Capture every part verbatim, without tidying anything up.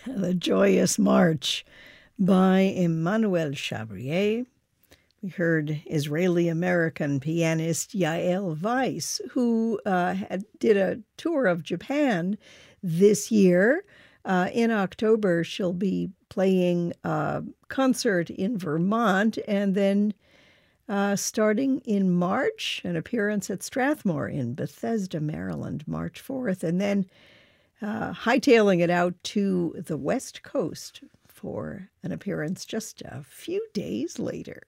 The Joyous March by Emmanuel Chabrier. We heard Israeli-American pianist Yael Weiss, who uh, had, did a tour of Japan this year. Uh, in October, she'll be playing a concert in Vermont, and then uh, starting in March, an appearance at Strathmore in Bethesda, Maryland, March fourth, and then uh, hightailing it out to the West Coast for an appearance just a few days later.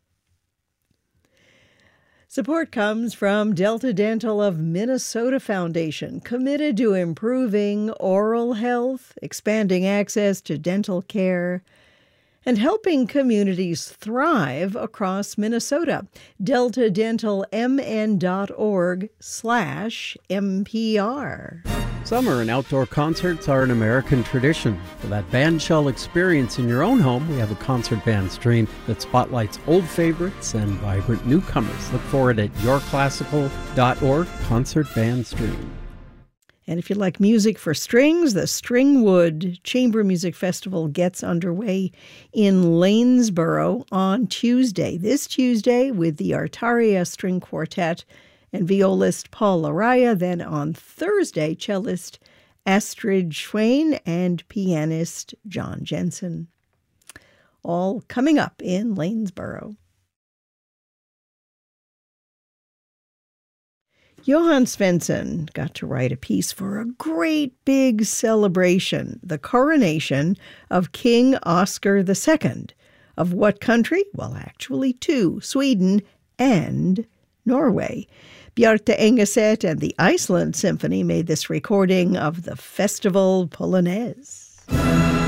Support comes from Delta Dental of Minnesota Foundation, committed to improving oral health, expanding access to dental care, and helping communities thrive across Minnesota. delta dental m n dot org slash M P R. Summer and outdoor concerts are an American tradition. For that bandshell experience in your own home, we have a concert band stream that spotlights old favorites and vibrant newcomers. Look for it at your classical dot org concert band stream. And if you like music for strings, the Stringwood Chamber Music Festival gets underway in Lanesboro on Tuesday. This Tuesday with the Artaria String Quartet and violist Paul Araya. Then on Thursday, cellist Astrid Schwein and pianist John Jensen. All coming up in Lanesboro. Johann Svensson got to write a piece for a great big celebration, the coronation of King Oscar the Second. Of what country? Well, actually two, Sweden and Norway. Bjarte Engeset and the Iceland Symphony made this recording of the Festival Polonaise.